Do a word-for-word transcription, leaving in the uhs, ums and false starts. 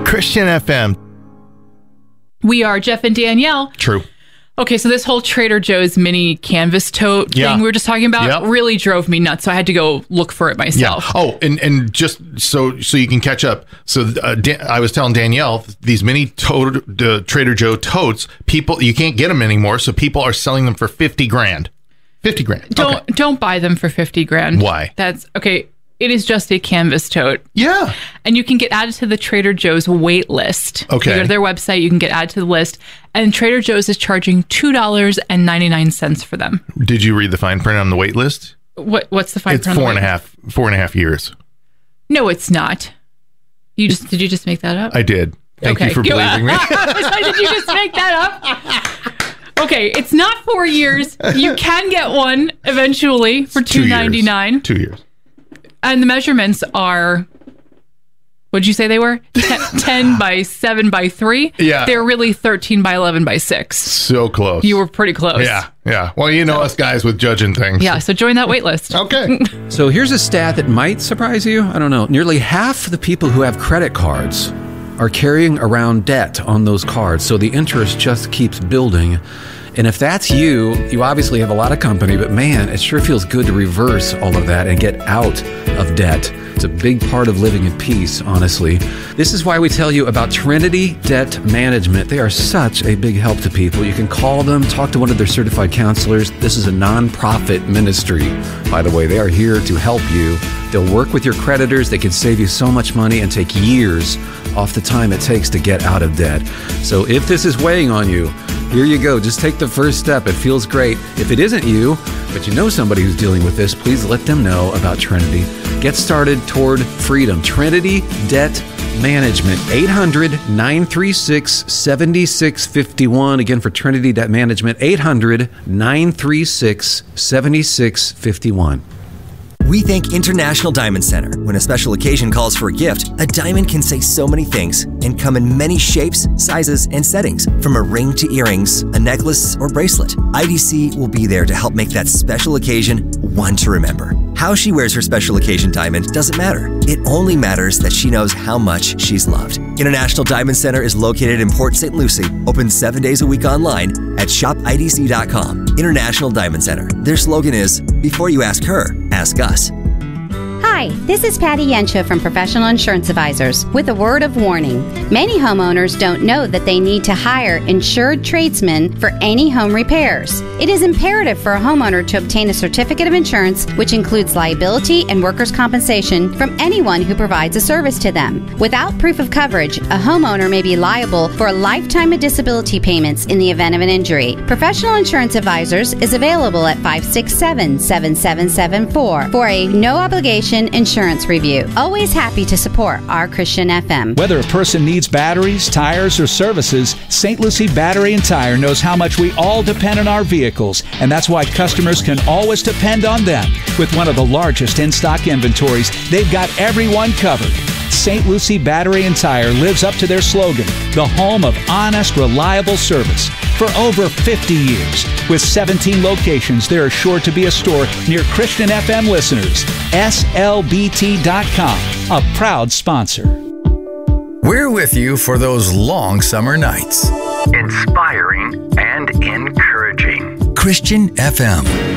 Christian F M. We are Jeff and Danielle. True. Okay, so this whole Trader Joe's mini canvas tote Yeah. thing we were just talking about Yep. really drove me nuts. So I had to go look for it myself. Yeah. Oh, and, and just so so you can catch up. So uh, Dan, I was telling Danielle, these mini tote, uh, Trader Joe totes, people, you can't get them anymore. So people are selling them for fifty grand. fifty grand. Don't Okay. don't buy them for fifty grand. Why? That's okay. It is just a canvas tote. Yeah. And you can get added to the Trader Joe's wait list. Okay. You go to their website, you can get added to the list. And Trader Joe's is charging two dollars and ninety-nine cents for them. Did you read the fine print on the wait list? What What's the fine It's print on four the and a wait half, four and a half years. No, it's not. You just Did you just make that up? I did. Thank Okay. you for believing me. Did you just make that up? Okay, it's not four years. You can get one eventually for two ninety-nine. Two years. And the measurements are, what'd you say they were? ten, ten by seven by three? Yeah. They're really thirteen by eleven by six. So close. You were pretty close. Yeah, yeah. Well, you know so, us guys with judging things. Yeah, so join that wait list. Okay. So here's a stat that might surprise you. I don't know. Nearly half the people who have credit cards are carrying around debt on those cards. So the interest just keeps building. And if that's you, you obviously have a lot of company, but man, it sure feels good to reverse all of that and get out of debt. It's a big part of living in peace, honestly. This is why we tell you about Trinity Debt Management. They are such a big help to people. You can call them, talk to one of their certified counselors. This is a nonprofit ministry, by the way. They are here to help you. They'll work with your creditors. They can save you so much money and take years off the time it takes to get out of debt. So if this is weighing on you, here you go. Just take the first step. It feels great. If it isn't you, but you know somebody who's dealing with this, please let them know about Trinity. Get started toward freedom. Trinity Debt Management. eight hundred, nine three six, seven six five one. Again, for Trinity Debt Management, eight hundred, nine three six, seven six five one. We thank International Diamond Center. When a special occasion calls for a gift, a diamond can say so many things and come in many shapes, sizes, and settings, from a ring to earrings, a necklace, or bracelet. I D C will be there to help make that special occasion one to remember. How she wears her special occasion diamond doesn't matter. It only matters that she knows how much she's loved. International Diamond Center is located in Port Saint Lucie, open seven days a week online at shop I D C dot com. International Diamond Center. Their slogan is, before you ask her, ask us. Hi, this is Patty Yensha from Professional Insurance Advisors with a word of warning. Many homeowners don't know that they need to hire insured tradesmen for any home repairs. It is imperative for a homeowner to obtain a certificate of insurance, which includes liability and workers' compensation from anyone who provides a service to them. Without proof of coverage, a homeowner may be liable for a lifetime of disability payments in the event of an injury. Professional Insurance Advisors is available at five six seven, seven seven seven four for a no-obligation insurance review. Always happy to support our Christian F M. Whether a person needs batteries, tires, or services, Saint Lucie Battery and Tire knows how much we all depend on our vehicles, and that's why customers can always depend on them. With one of the largest in-stock inventories, they've got everyone covered. Saint Lucie Battery and Tire lives up to their slogan, the home of honest, reliable service. For over fifty years, with seventeen locations, there is sure to be a store near Christian F M listeners. S L B T dot com, a proud sponsor. We're with you for those long summer nights. Inspiring and encouraging. Christian F M.